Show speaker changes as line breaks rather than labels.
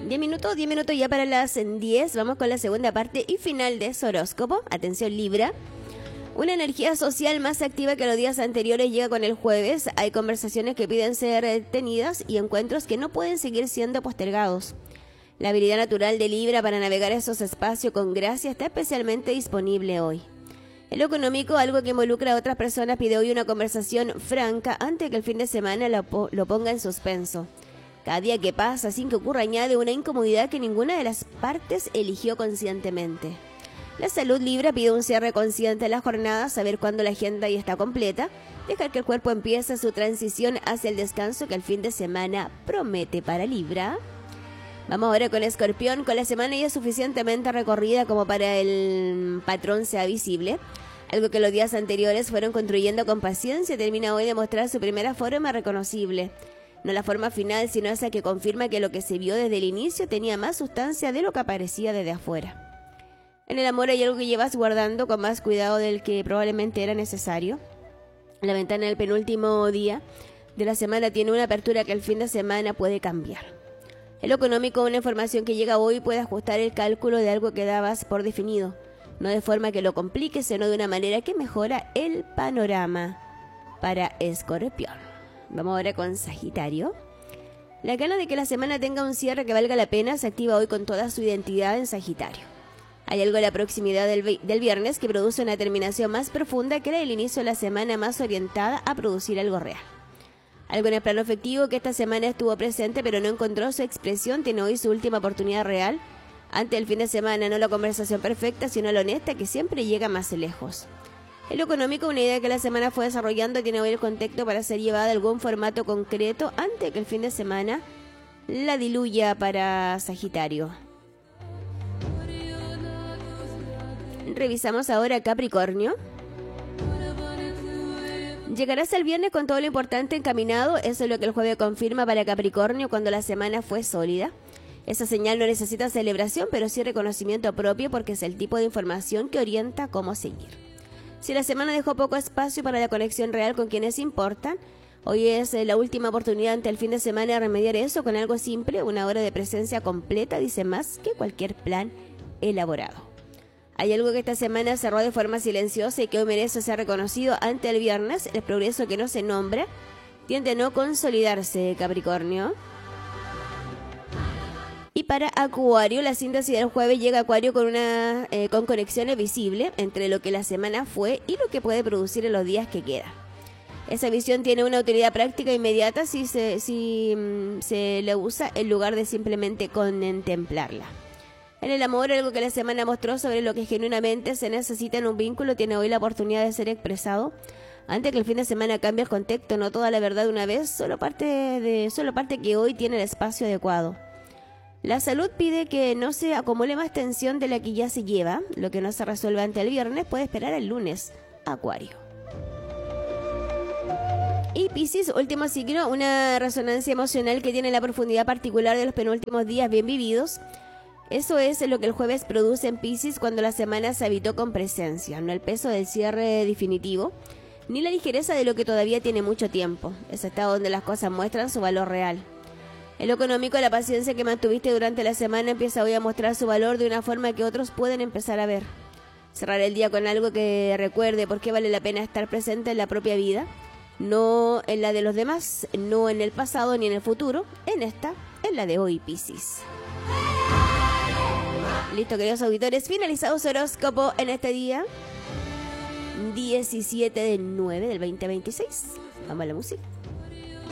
10 minutos ya para las 10. Vamos con la segunda parte y final de su horóscopo. Atención, Libra. Una energía social más activa que los días anteriores llega con el jueves. Hay conversaciones que piden ser tenidas y encuentros que no pueden seguir siendo postergados. La habilidad natural de Libra para navegar esos espacios con gracia está especialmente disponible hoy. En lo económico, algo que involucra a otras personas pide hoy una conversación franca antes que el fin de semana lo ponga en suspenso. Cada día que pasa sin que ocurra añade una incomodidad que ninguna de las partes eligió conscientemente. La salud Libra pide un cierre consciente de la jornada, saber cuándo la agenda ya está completa, dejar que el cuerpo empiece su transición hacia el descanso que el fin de semana promete para Libra. Vamos ahora con Escorpión. Con la semana ya suficientemente recorrida como para el patrón sea visible. Algo que los días anteriores fueron construyendo con paciencia termina hoy de mostrar su primera forma reconocible. No la forma final, sino esa que confirma que lo que se vio desde el inicio tenía más sustancia de lo que aparecía desde afuera. En el amor hay algo que llevas guardando con más cuidado del que probablemente era necesario. La ventana del penúltimo día de la semana tiene una apertura que el fin de semana puede cambiar. En lo económico, una información que llega hoy puede ajustar el cálculo de algo que dabas por definido, no de forma que lo complique, sino de una manera que mejora el panorama para Escorpión. Vamos ahora con Sagitario. La gana de que la semana tenga un cierre que valga la pena se activa hoy con toda su identidad en Sagitario. Hay algo en la proximidad del viernes que produce una terminación más profunda que la del inicio de la semana, más orientada a producir algo real. Algo en el plano afectivo que esta semana estuvo presente pero no encontró su expresión tiene hoy su última oportunidad real ante el fin de semana, no la conversación perfecta sino la honesta que siempre llega más lejos. En lo económico, una idea que la semana fue desarrollando tiene hoy el contexto para ser llevada a algún formato concreto antes que el fin de semana la diluya para Sagitario. Revisamos ahora Capricornio. Llegarás el viernes con todo lo importante encaminado, eso es lo que el jueves confirma para Capricornio cuando la semana fue sólida. Esa señal no necesita celebración, pero sí reconocimiento propio porque es el tipo de información que orienta cómo seguir. Si la semana dejó poco espacio para la conexión real con quienes importan, hoy es la última oportunidad ante el fin de semana de remediar eso con algo simple, una hora de presencia completa, dice más que cualquier plan elaborado. Hay algo que esta semana cerró de forma silenciosa y que hoy merece ser reconocido ante el viernes. El progreso que no se nombra tiende a no consolidarse, Capricornio. Y para Acuario, la síntesis del jueves llega a Acuario con conexiones visibles entre lo que la semana fue y lo que puede producir en los días que quedan. Esa visión tiene una utilidad práctica inmediata si se la usa en lugar de simplemente contemplarla. En el amor, algo que la semana mostró sobre lo que genuinamente se necesita en un vínculo tiene hoy la oportunidad de ser expresado. Antes que el fin de semana cambie el contexto, no toda la verdad de una vez, solo parte que hoy tiene el espacio adecuado. La salud pide que no se acumule más tensión de la que ya se lleva. Lo que no se resuelve ante el viernes puede esperar el lunes, Acuario. Y Piscis, último signo, una resonancia emocional que tiene la profundidad particular de los penúltimos días bien vividos. Eso es lo que el jueves produce en Piscis cuando la semana se habitó con presencia, no el peso del cierre definitivo, ni la ligereza de lo que todavía tiene mucho tiempo. Es estado donde las cosas muestran su valor real. En lo económico, la paciencia que mantuviste durante la semana empieza hoy a mostrar su valor de una forma que otros pueden empezar a ver. Cerrar el día con algo que recuerde por qué vale la pena estar presente en la propia vida, no en la de los demás, no en el pasado ni en el futuro, en la de hoy, Piscis. Listo, queridos auditores, finalizado su horóscopo en este día 17 de 9 del 2026. Vamos a la música.